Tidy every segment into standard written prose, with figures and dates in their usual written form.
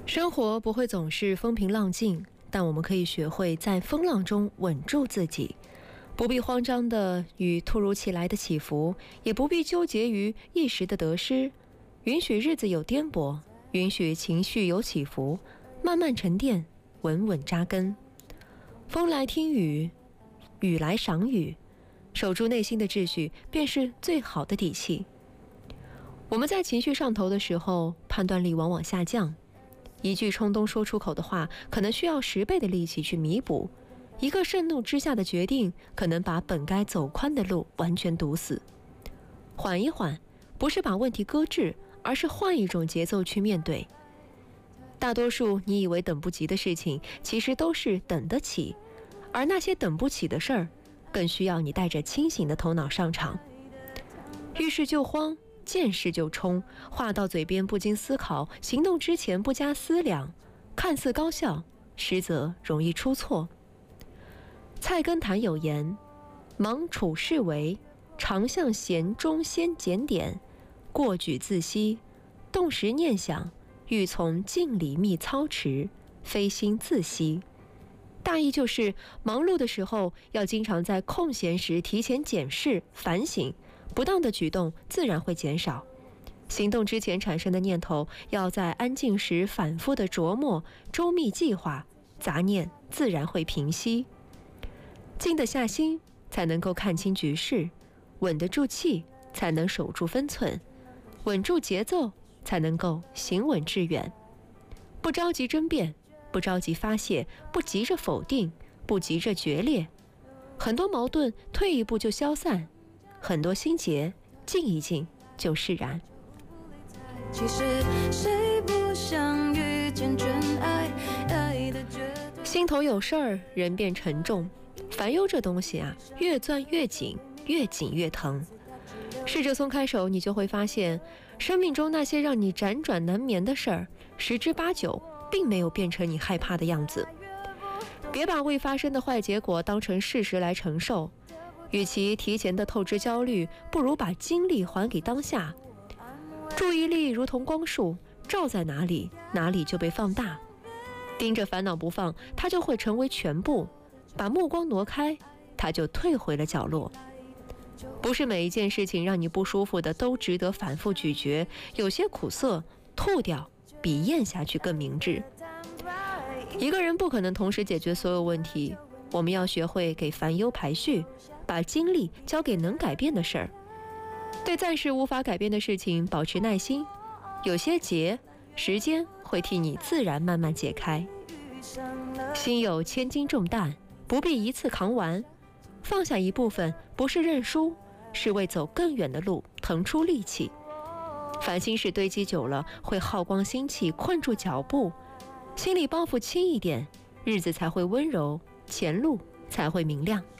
生活不会总是风平浪静，但我们可以学会在风浪中稳住自己，不必慌张地与突如其来的起伏，也不必纠结于一时的得失，允许日子有颠簸，允许情绪有起伏，慢慢沉淀，稳稳扎根。风来听雨，雨来赏雨，守住内心的秩序，便是最好的底气。我们在情绪上头的时候，判断力往往下降，一句冲动说出口的话，可能需要10倍的力气去弥补；一个盛怒之下的决定，可能把本该走宽的路完全堵死。缓一缓，不是把问题搁置，而是换一种节奏去面对。大多数你以为等不及的事情，其实都是等得起，而那些等不起的事儿，更需要你带着清醒的头脑上场。遇事就慌，见事就冲，话到嘴边不经思考，行动之前不加思量，看似高效，实则容易出错。菜根谭有言：忙处事为，常向闲中先检点，过举自息，动时念想，欲从静理密操持，非心自息。大意就是忙碌的时候，要经常在空闲时提前检视反省，不当的举动自然会减少。行动之前产生的念头，要在安静时反复的琢磨，周密计划，杂念自然会平息。静得下心，才能够看清局势；稳得住气，才能守住分寸；稳住节奏，才能够行稳致远。不着急争辩，不着急发泄，不急着否定，不急着决裂。很多矛盾退一步就消散，很多心结静一静就释然。 其实谁不想遇见真爱，爱的绝对。 心头有事儿，人便沉重。烦忧这东西啊，越攥越紧，越紧越疼。试着松开手，你就会发现，生命中那些让你辗转难眠的事儿，10之8九并没有变成你害怕的样子。别把未发生的坏结果当成事实来承受，与其提前的透支焦虑，不如把精力还给当下。注意力如同光束，照在哪里，哪里就被放大。盯着烦恼不放，它就会成为全部；把目光挪开，它就退回了角落。不是每一件事情让你不舒服的都值得反复咀嚼，有些苦涩吐掉比咽下去更明智。一个人不可能同时解决所有问题，我们要学会给烦忧排序，把精力交给能改变的事儿。对暂时无法改变的事情保持耐心，有些结，时间会替你自然慢慢解开。心有千斤重担，不必一次扛完。放下一部分，不是认输，是为走更远的路腾出力气。烦心事堆积久了，会耗光心气，困住脚步。心里包袱轻一点，日子才会温柔，前路才会明亮。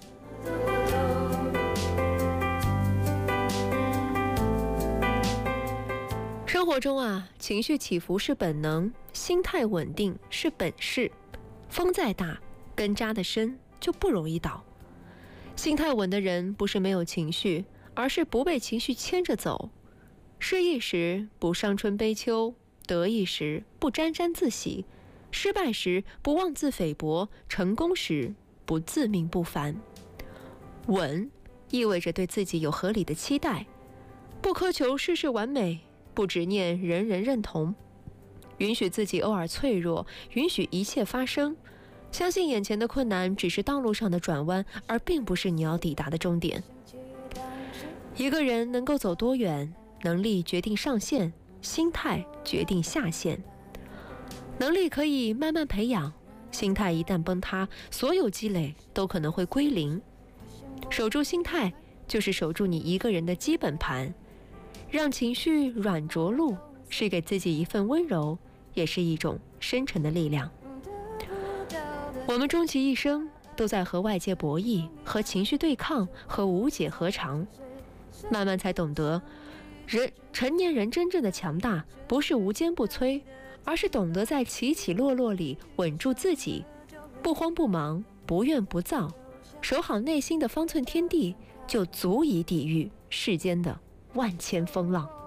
生活中啊，情绪起伏是本能，心态稳定是本事。风再大，根扎得深，就不容易倒。心态稳的人，不是没有情绪，而是不被情绪牵着走。失意时不伤春悲秋，得意时不沾沾自喜，失败时不妄自菲薄，成功时不自命不凡。稳意味着对自己有合理的期待，不苛求事事完美，不执念人人认同，允许自己偶尔脆弱，允许一切发生。相信眼前的困难只是道路上的转弯，而并不是你要抵达的终点。一个人能够走多远，能力决定上限，心态决定下限。能力可以慢慢培养，心态一旦崩塌，所有积累都可能会归零。守住心态，就是守住你一个人的基本盘。让情绪软着陆，是给自己一份温柔，也是一种深沉的力量。我们终其一生都在和外界博弈，和情绪对抗，和无解何尝。慢慢才懂得，成年人真正的强大，不是无坚不摧，而是懂得在起起落落里稳住自己，不慌不忙，不怨不躁，守好内心的方寸天地，就足以抵御世间的万千风浪。